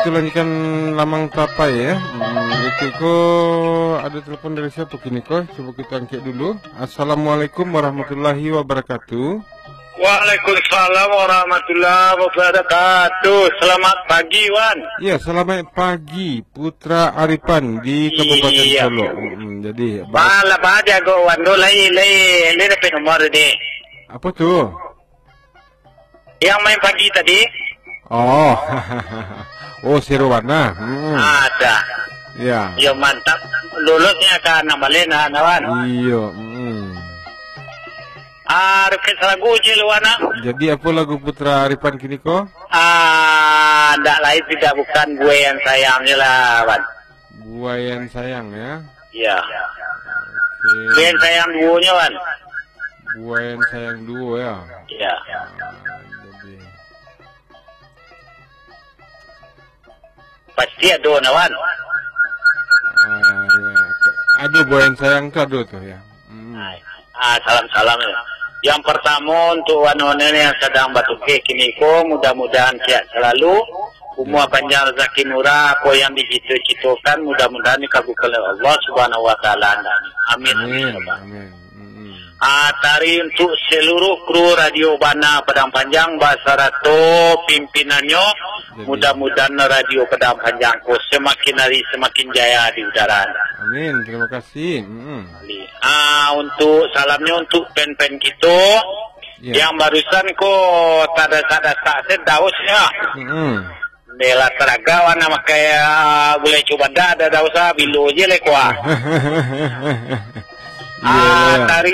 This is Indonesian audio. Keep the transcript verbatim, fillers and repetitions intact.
kebetulan ikan lamang tapai ya. Hmm, itu ko ada telepon dari siapa kini ko? Coba kita angkat dulu. Assalamualaikum warahmatullahi wabarakatuh. Waalaikumsalam warahmatullahi wabarakatuh. Selamat pagi, Wan. Iya, selamat pagi, Putra Aripan di Kabupaten Iya. Solo. Hmm, jadi Bala pada go Wan do lai lai lai dapat nomor deh. apa tuh? Yang main pagi tadi Oh, oh Sirwana. Hmm, ada. ya. Ya mantap. Lulusnya ke Namalena, Wan. Iya. Hmm. Ah, rekat lagu je Luana. Jadi apa lagu Putra Aripan kini ko? Ah, tak lain tidak bukan gue yang sayangnya lah, Wan. Buayan sayang ya. Ya. Oke. Gue yang sayang duonya, Wan. Buayan sayang duo ya. Ya. Ah, jadi Pasti ada Wan. ah, ya. Aduh buayan sayang tuh aduh tuh ya. Hmm. Ah, salam-salam ya. Yang pertama untuk wanita yang sedang batuke kini ko, mudah-mudahan sehat selalu, umur panjang rezeki murah, apa yang dicita-citakan mudah-mudahan dikabulkan oleh Allah Subhanahu wa taala. Amin. Amin. Amin. Amin. Hmm. Ah, tari untuk seluruh kru Radio Bana Padang Panjang bahasa Rato pimpinannya, mudah-mudahan radio Padang Panjangku semakin hari semakin jaya di udara. Amin. Terima kasih. Hmm. Ah, untuk salamnya untuk pen-pen kita Ya. yang barusan kok tada tada sakit daus ya. Hmm. Bela teraga wana makanya boleh coba dah ada daus bilu je le kuah. Iya, Ah, ya. tari